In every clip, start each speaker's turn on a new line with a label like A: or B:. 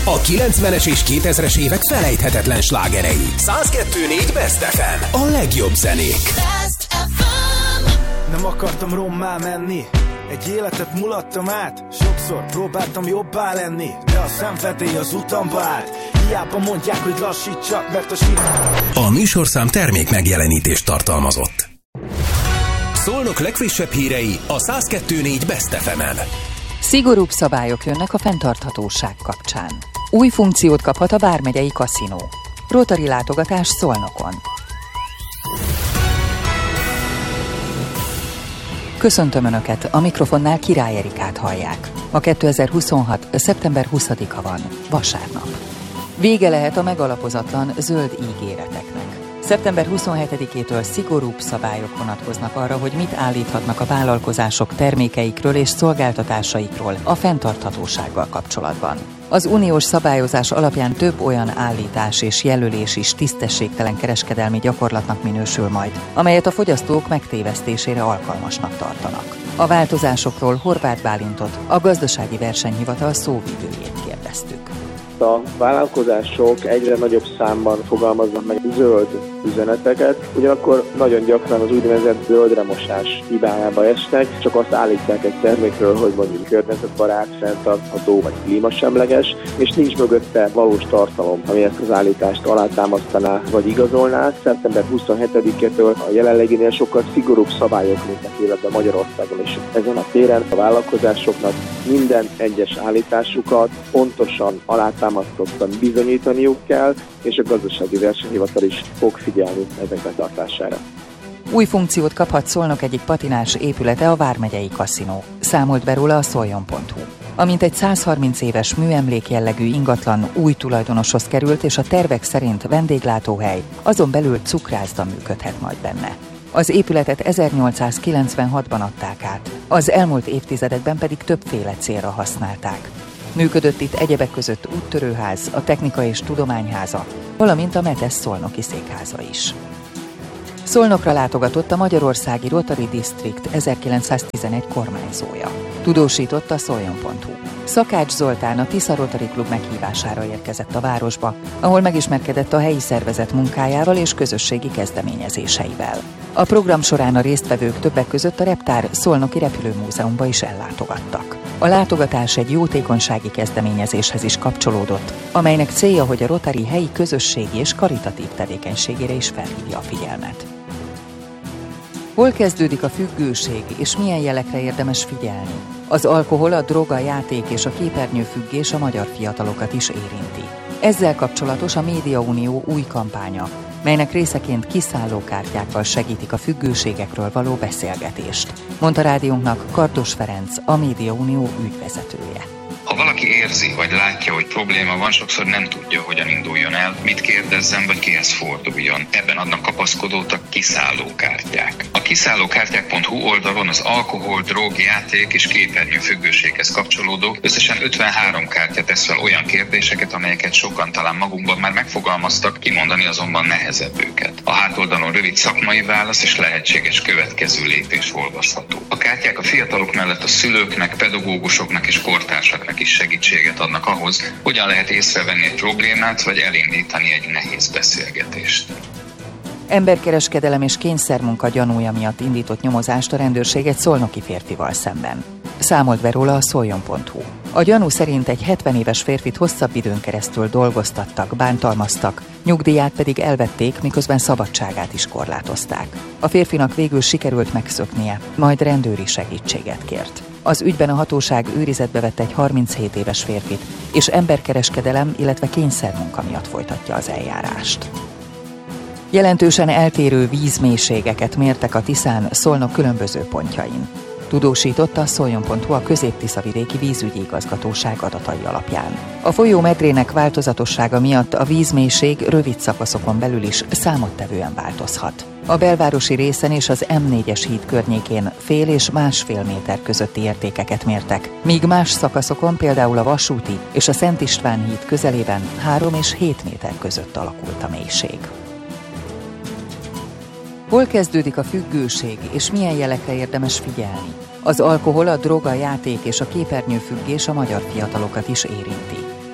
A: A 90-es és 2000-es évek felejthetetlen slágerei. 102.4 Best FM. A legjobb zenék. Best FM.
B: Nem akartam rommá menni, egy életet mulattam át. Sokszor próbáltam jobbá lenni, de a szenvedély az utamba állt. Hiába mondják, hogy lassítsak, mert
A: a műsorszám termék megjelenítést tartalmazott. Szolnok legfrissebb hírei a 102.4 Best FM-en.
C: Szigorúbb szabályok jönnek a fenntarthatóság kapcsán. Új funkciót kaphat a vármegyei kaszinó. Rotary látogatás Szolnokon. Köszöntöm Önöket, a mikrofonnál Király Erikát hallják. A 2026. szeptember 20-a van, vasárnap. Vége lehet a megalapozatlan zöld ígéreteknek. Szeptember 27-től szigorúbb szabályok vonatkoznak arra, hogy mit állíthatnak a vállalkozások termékeikről és szolgáltatásaikról a fenntarthatósággal kapcsolatban. Az uniós szabályozás alapján több olyan állítás és jelölés is tisztességtelen kereskedelmi gyakorlatnak minősül majd, amelyet a fogyasztók megtévesztésére alkalmasnak tartanak. A változásokról Horváth Bálintot, a Gazdasági Versenyhivatal szóvivőjét kérdeztük.
D: A vállalkozások egyre nagyobb számban fogalmaznak meg zöld üzeneteket, ugyanakkor nagyon gyakran az úgynevezett zöldremosás hibájába esnek, csak azt állítják egy termékről, hogy mondjuk környezetbarát, fenntartható vagy klímasemleges, és nincs mögötte valós tartalom, ami ezt az állítást alátámasztaná vagy igazolná. Szeptember 27-től a jelenleginél sokkal szigorúbb szabályok lépnek életbe Magyarországon is. Ezen a téren a vállalkozásoknak minden egyes állításukkat pontosan alátámasztottan bizonyítaniuk kell, és a Gazdasági Versenyhivatal is fog figyelni ezek betartására.
C: Új funkciót kaphat Szolnok egyik patinás épülete, a vármegyei kaszinó. Számolt be róla a szoljon.hu. Amint egy 130 éves műemlék jellegű ingatlan új tulajdonoshoz került, és a tervek szerint vendéglátóhely, azon belül cukrászda működhet majd benne. Az épületet 1896-ban adták át, az elmúlt évtizedekben pedig többféle célra használták. Működött itt egyebek között úttörőház, a Technika és Tudományháza, valamint a METES szolnoki székháza is. Szolnokra látogatott a Magyarországi Rotary District 1911 kormányzója. Tudósított a szoljon.hu. Szakács Zoltán a Tisza Rotary Klub meghívására érkezett a városba, ahol megismerkedett a helyi szervezet munkájával és közösségi kezdeményezéseivel. A program során a résztvevők többek között a Reptár Szolnoki Repülőmúzeumba is ellátogattak. A látogatás egy jótékonysági kezdeményezéshez is kapcsolódott, amelynek célja, hogy a Rotary helyi közösségi és karitatív tevékenységére is felhívja a figyelmet. Hol kezdődik a függőség, és milyen jelekre érdemes figyelni? Az alkohol, a drog, a játék és a képernyőfüggés a magyar fiatalokat is érinti. Ezzel kapcsolatos a Médiaunió új kampánya, melynek részeként kiszállókártyákkal segítik a függőségekről való beszélgetést, mondta rádiónknak Kardos Ferenc, a Médiaunió ügyvezetője.
E: Ha valaki érzi, vagy látja, hogy probléma van, sokszor nem tudja, hogyan induljon el, mit kérdezzen, vagy kihez forduljon. Ebben adnak kapaszkodót a kiszállókártyák. A kiszállókártyák.hu oldalon az alkohol, drog, játék és képernyő függőséghez kapcsolódó összesen 53 kártya tesz fel olyan kérdéseket, amelyeket sokan talán magunkban már megfogalmaztak, kimondani azonban nehezebb őket. A hátoldalon rövid szakmai válasz és lehetséges következő lépés olvasható. A kártyák a fiatalok mellett a szülőknek, pedagógusoknak és kortársaknak is segítséget adnak ahhoz, hogyan lehet észrevenni egy problémát, vagy elindítani egy nehéz beszélgetést.
C: Emberkereskedelem és kényszermunka gyanúja miatt indított nyomozást a rendőrség egy szolnoki férfival szemben. Számolt be róla a szoljon.hu. A gyanú szerint egy 70 éves férfit hosszabb időn keresztül dolgoztattak, bántalmaztak, nyugdíját pedig elvették, miközben szabadságát is korlátozták. A férfinak végül sikerült megszöknie, majd rendőri segítséget kért. Az ügyben a hatóság őrizetbe vett egy 37 éves férfit, és emberkereskedelem, illetve kényszermunka miatt folytatja az eljárást. Jelentősen eltérő vízmélységeket mértek a Tiszán Szolnok különböző pontjain. Tudósította a szoljon.hu a Közép-Tiszavidéki Vízügyi Igazgatóság adatai alapján. A folyó medrének változatossága miatt a vízmélység rövid szakaszokon belül is számottevően változhat. A belvárosi részen és az M4-es híd környékén fél és másfél méter közötti értékeket mértek, míg más szakaszokon, például a Vasúti és a Szent István híd közelében 3 és 7 méter között alakult a mélység. Hol kezdődik a függőség, és milyen jelekre érdemes figyelni? Az alkohol, a drog, a játék és a képernyőfüggés a magyar fiatalokat is érinti.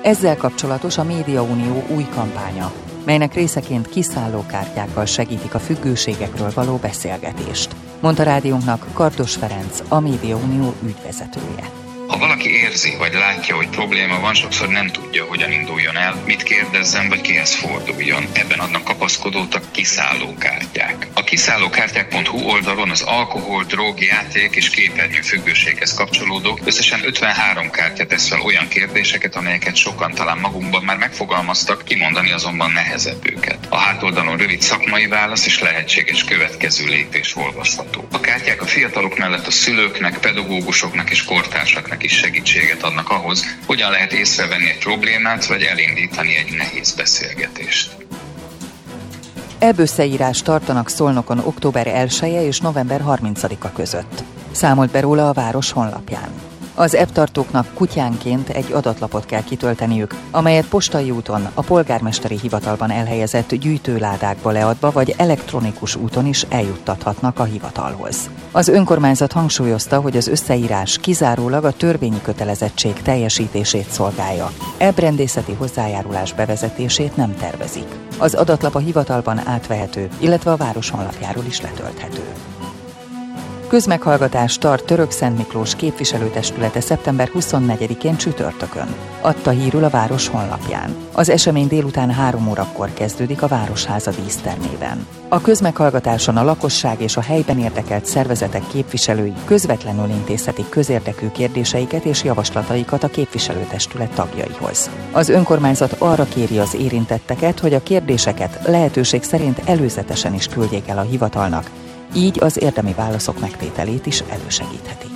C: Ezzel kapcsolatos a Médiaunió új kampánya, melynek részeként kiszállókártyákkal segítik a függőségekről való beszélgetést, mondta rádiónknak Kardos Ferenc, a Médiaunió ügyvezetője.
E: Ha valaki érzi, vagy látja, hogy probléma van, sokszor nem tudja, hogyan induljon el, mit kérdezzen, vagy kihez forduljon. Ebben adnak kapaszkodót a kiszállókártyák. A kiszállókártyák.hu oldalon az alkohol, drog, játék és képernyő függőséghez kapcsolódó összesen 53 kártya tesz fel olyan kérdéseket, amelyeket sokan talán magunkban már megfogalmaztak, kimondani azonban nehezebb őket. A hátoldalon rövid szakmai válasz és lehetséges következő lépés olvasható. A kártyák a fiatalok mellett a szülőknek, pedagógusoknak és kortársaknak is segítséget adnak ahhoz, hogyan lehet észrevenni egy problémát, vagy elindítani egy nehéz beszélgetést.
C: Ebb összeírást tartanak Szolnokon október 1-e és november 30-a között. Számolt be róla a város honlapján. Az ebb-tartóknak kutyánként egy adatlapot kell kitölteniük, amelyet postai úton a polgármesteri hivatalban elhelyezett gyűjtőládákba leadva vagy elektronikus úton is eljuttathatnak a hivatalhoz. Az önkormányzat hangsúlyozta, hogy az összeírás kizárólag a törvényi kötelezettség teljesítését szolgálja. Ebb rendészeti hozzájárulás bevezetését nem tervezik. Az adatlap a hivatalban átvehető, illetve a város honlapjáról is letölthető. Közmeghallgatást tart Törökszentmiklós képviselőtestülete szeptember 24-én csütörtökön, adta hírül a város honlapján. Az esemény délután 3 órakor kezdődik a Városháza dísztermében. A közmeghallgatáson a lakosság és a helyben érdekelt szervezetek képviselői közvetlenül intézhetik közérdekű kérdéseiket és javaslataikat a képviselőtestület tagjaihoz. Az önkormányzat arra kéri az érintetteket, hogy a kérdéseket lehetőség szerint előzetesen is küldjék el a hivatalnak, így az érdemi válaszok megtételét is elősegíthetik.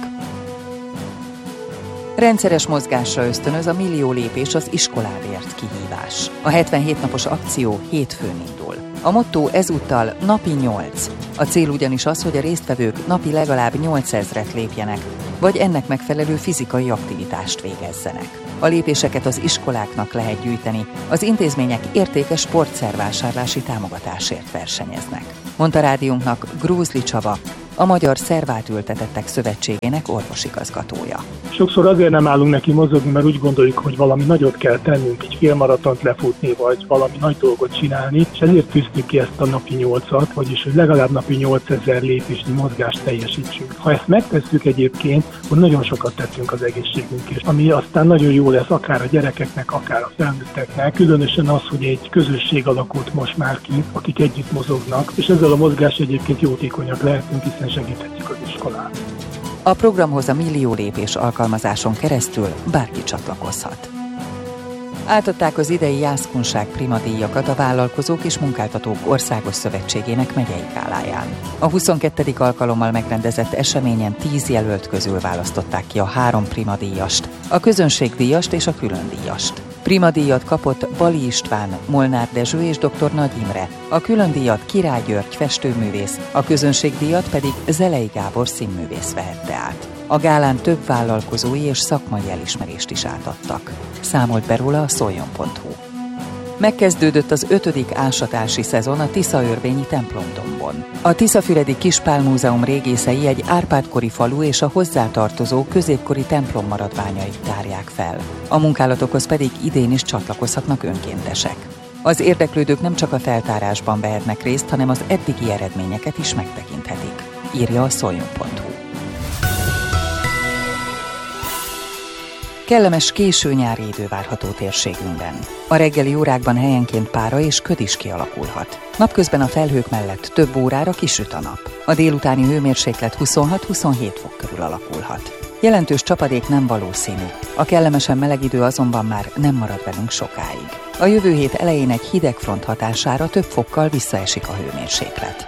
C: Rendszeres mozgásra ösztönöz a millió lépés az iskoládért kihívás. A 77 napos akció hétfőn indul. A motto ezúttal napi 8. A cél ugyanis az, hogy a résztvevők napi legalább 8000-et lépjenek, vagy ennek megfelelő fizikai aktivitást végezzenek. A lépéseket az iskoláknak lehet gyűjteni, az intézmények értékes sportszervásárlási támogatásért versenyeznek, mondta rádiónknak Grózli Csaba, a Magyar Szervátültetettek Szövetségének orvosigazgatója.
F: Sokszor azért nem állunk neki mozogni, mert úgy gondoljuk, hogy valami nagyot kell tennünk, egy félmaratont lefutni, vagy valami nagy dolgot csinálni, és ezért tűztük ki ezt a napi 8-at, vagyis hogy legalább napi 8000 lépésnyi mozgást teljesítsünk. Ha ezt megtesszük egyébként, akkor nagyon sokat tettünk az egészségünkért, ami aztán nagyon jó lesz akár a gyerekeknek, akár a felnőtteknek, különösen az, hogy egy közösség alakult most már ki, akik együtt mozognak, és ezzel a mozgás egyébként jótékonyak lehetünk, hiszen segíthetjük az iskolát.
C: A programhoz a millió lépés alkalmazáson keresztül bárki csatlakozhat. Átadták az idei Jászkunság primadíjakat a Vállalkozók és Munkáltatók Országos Szövetségének megyei gáláján. A 22. alkalommal megrendezett eseményen 10 jelölt közül választották ki a 3 primadíjast, a közönségdíjast és a különdíjast. Primadíjat kapott Bali István, Molnár Dezső és dr. Nagy Imre, a különdíjat Király György festőművész, a közönségdíjat pedig Zelei Gábor színművész vehette át. A gálán több vállalkozói és szakmai elismerést is átadtak. Számolt be róla a Szoljon.hu. Megkezdődött az 5. ásatási szezon a Tiszaörvényi templomdombon. A Tiszafüredi Kispál Múzeum régészei egy Árpád-kori falu és a hozzátartozó középkori templom maradványait tárják fel. A munkálatokhoz pedig idén is csatlakozhatnak önkéntesek. Az érdeklődők nem csak a feltárásban vehetnek részt, hanem az eddigi eredményeket is megtekinthetik, írja a Szoljon.hu. Kellemes késő nyári idő várható térségünkben. A reggeli órákban helyenként pára és köd is kialakulhat. Napközben a felhők mellett több órára kisüt a nap. A délutáni hőmérséklet 26-27 fok körül alakulhat. Jelentős csapadék nem valószínű. A kellemesen meleg idő azonban már nem marad velünk sokáig. A jövő hét elején egy hideg front hatására több fokkal visszaesik a hőmérséklet.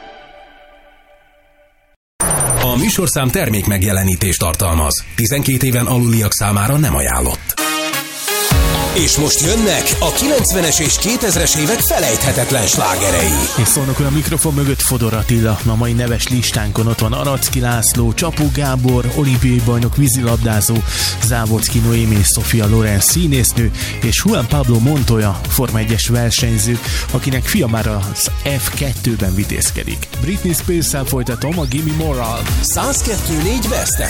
A: A műsorszám termék megjelenítést tartalmaz. 12 éven aluliak számára nem ajánlott. És most jönnek a 90-es és 2000-es évek felejthetetlen slágerei.
G: És szólnak, hogy a mikrofon mögött Fodor Attila. A mai neves listánkon ott van Aracki László, Csapó Gábor, olimpiai bajnok vízilabdázó, Závodszky Noémi és Sofia Loren színésznő, és Juan Pablo Montoya, Forma 1-es versenyző, akinek fia már az F2-ben vitézkedik. Britney Spears-szel folytatom a Gimme Moral.
A: 102.4 Best